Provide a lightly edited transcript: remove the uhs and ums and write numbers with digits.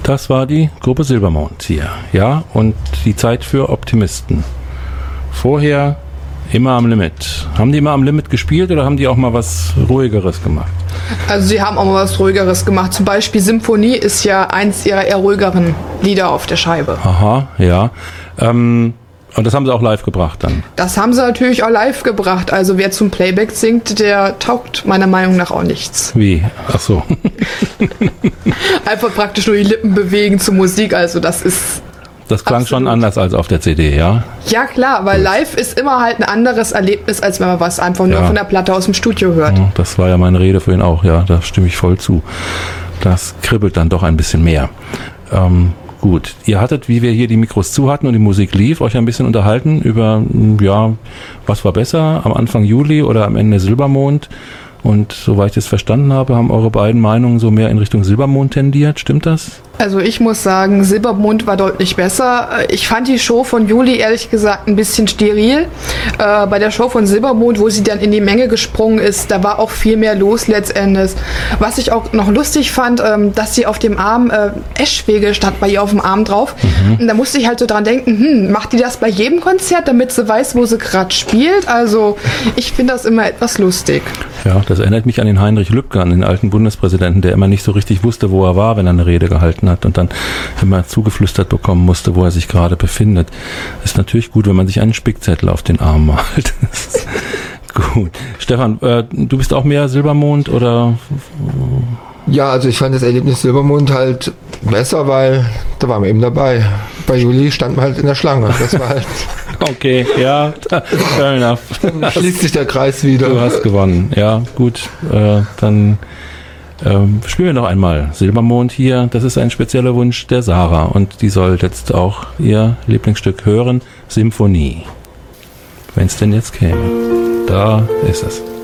Das war die Gruppe Silbermond hier. Ja, und die Zeit für Optimisten. Vorher immer am Limit. Haben die immer am Limit gespielt oder haben die auch mal was Ruhigeres gemacht? Also sie haben auch mal was Ruhigeres gemacht. Zum Beispiel Symphonie ist ja eins ihrer eher ruhigeren Lieder auf der Scheibe. Aha, ja. Und das haben sie auch live gebracht dann? Das haben sie natürlich auch live gebracht. Also wer zum Playback singt, der taugt meiner Meinung nach auch nichts. Wie? Ach so. Einfach praktisch nur die Lippen bewegen zur Musik. Also das ist... Das klang absolut schon anders als auf der CD, ja? Ja klar, weil live ist immer halt ein anderes Erlebnis, als wenn man was einfach nur von der Platte aus dem Studio hört. Ja, das war ja meine Rede vorhin auch, ja, da stimme ich voll zu. Das kribbelt dann doch ein bisschen mehr. Gut, ihr hattet, wie wir hier die Mikros zu hatten und die Musik lief, euch ein bisschen unterhalten über, ja, was war besser, am Anfang Juli oder am Ende Silbermond. Und soweit ich das verstanden habe, haben eure beiden Meinungen so mehr in Richtung Silbermond tendiert. Stimmt das? Also ich muss sagen, Silbermond war deutlich besser. Ich fand die Show von Juli ehrlich gesagt ein bisschen steril. Bei der Show von Silbermond, wo sie dann in die Menge gesprungen ist, da war auch viel mehr los letztendlich. Was ich auch noch lustig fand, dass sie auf dem Arm Eschwege stand bei ihr auf dem Arm drauf. Und da musste ich halt so dran denken, macht die das bei jedem Konzert, damit sie weiß, wo sie gerade spielt? Also ich finde das immer etwas lustig. Ja, das erinnert mich an den Heinrich Lübke, an den alten Bundespräsidenten, der immer nicht so richtig wusste, wo er war, wenn er eine Rede gehalten hat und dann immer zugeflüstert bekommen musste, wo er sich gerade befindet. Ist natürlich gut, wenn man sich einen Spickzettel auf den Arm malt. Gut. Stefan, du bist auch mehr Silbermond oder? Ja, also ich fand das Erlebnis Silbermond halt besser, weil da waren wir eben dabei. Bei Juli standen wir halt in der Schlange. Das war halt... Okay, ja, fair enough. Dann schließt sich der Kreis wieder. Du hast gewonnen, ja, gut. Dann spielen wir noch einmal Silbermond hier. Das ist ein spezieller Wunsch der Sarah und die soll jetzt auch ihr Lieblingsstück hören, Symphonie. Wenn es denn jetzt käme. Da ist es.